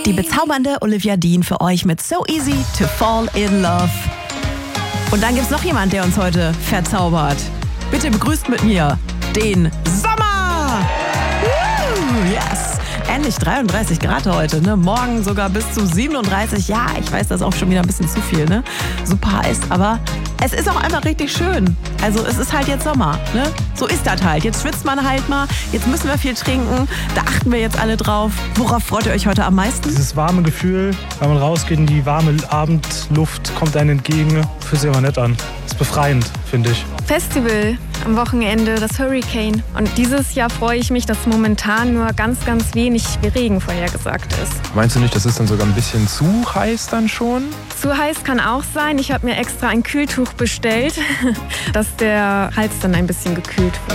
Die bezaubernde Olivia Dean für euch mit So Easy to Fall in Love. Und dann gibt's noch jemand, der uns heute verzaubert. Bitte begrüßt mit mir den Sommer! Woo, yes! Endlich 33 Grad heute, ne? Morgen sogar bis zu 37. Ja, ich weiß, das ist auch schon wieder ein bisschen zu viel, ne? Super heiß, aber es ist auch einfach richtig schön. Also es ist halt jetzt Sommer, ne? So ist das halt. Jetzt schwitzt man halt mal, jetzt müssen wir viel trinken. Da achten wir jetzt alle drauf. Worauf freut ihr euch heute am meisten? Dieses warme Gefühl, wenn man rausgeht in die warme Abendluft, kommt einem entgegen. Fühlt sich immer nett an. Ist befreiend, finde ich. Festival am Wochenende, das Hurricane. Und dieses Jahr freue ich mich, dass momentan nur ganz, ganz wenig Regen vorhergesagt ist. Meinst du nicht, das ist dann sogar ein bisschen zu heiß dann schon? Zu heiß kann auch sein. Ich habe mir extra ein Kühltuch bestellt, dass der Hals dann ein bisschen gekühlt wird.